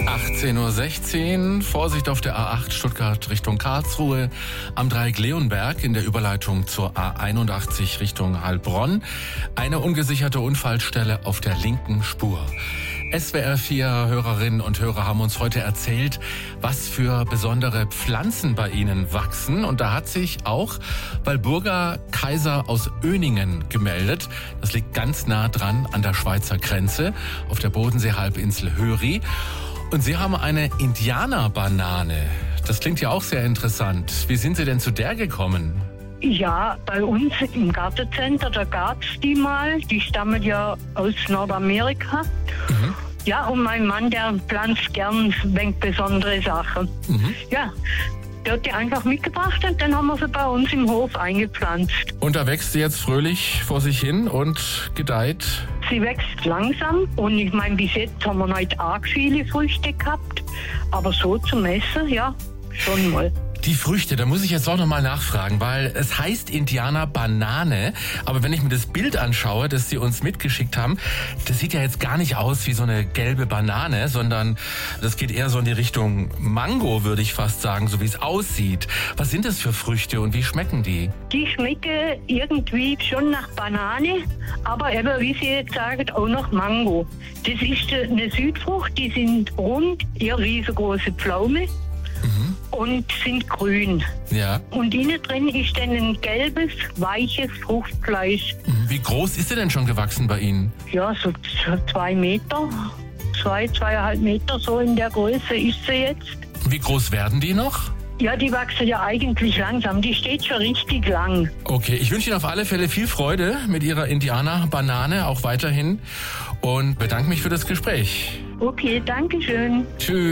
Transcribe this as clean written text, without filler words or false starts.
18:16 Uhr, Vorsicht auf der A8 Stuttgart Richtung Karlsruhe, am Dreieck Leonberg in der Überleitung zur A81 Richtung Heilbronn. Eine ungesicherte Unfallstelle auf der linken Spur. SWR 4 Hörerinnen und Hörer haben uns heute erzählt, was für besondere Pflanzen bei ihnen wachsen. Und da hat sich auch Walburga Kaiser aus Öningen gemeldet. Das liegt ganz nah dran an der Schweizer Grenze auf der Bodenseehalbinsel Höri. Und Sie haben eine Indianerbanane. Das klingt ja auch sehr interessant. Wie sind Sie denn zu der gekommen? Ja, bei uns im Gartencenter, da gab's die mal. Die stammen ja aus Nordamerika. Mhm. Ja, und mein Mann, der pflanzt gern besondere Sachen. Mhm. Ja, der hat die einfach mitgebracht und dann haben wir sie bei uns im Hof eingepflanzt. Und da wächst sie jetzt fröhlich vor sich hin und gedeiht? Sie wächst langsam und ich meine, bis jetzt haben wir nicht arg viele Früchte gehabt. Aber so zum Essen, ja, schon mal. Die Früchte, da muss ich jetzt auch nochmal nachfragen, weil es heißt Indianerbanane, aber wenn ich mir das Bild anschaue, das Sie uns mitgeschickt haben, das sieht ja jetzt gar nicht aus wie so eine gelbe Banane, sondern das geht eher so in die Richtung Mango, würde ich fast sagen, so wie es aussieht. Was sind das für Früchte und wie schmecken die? Die schmecken irgendwie schon nach Banane, aber eben, wie Sie jetzt sagen, auch nach Mango. Das ist eine Südfrucht, die sind rund, eher riesengroße Pflaume. Mhm. Und sind grün. Ja. Und innen drin ist dann ein gelbes, weiches Fruchtfleisch. Wie groß ist sie denn schon gewachsen bei Ihnen? Ja, so 2 Meter. 2,5 Meter, so in der Größe ist sie jetzt. Wie groß werden die noch? Ja, die wachsen ja eigentlich langsam. Die steht schon richtig lang. Okay, ich wünsche Ihnen auf alle Fälle viel Freude mit Ihrer Indianerbanane, auch weiterhin. Und bedanke mich für das Gespräch. Okay, danke schön. Tschüss.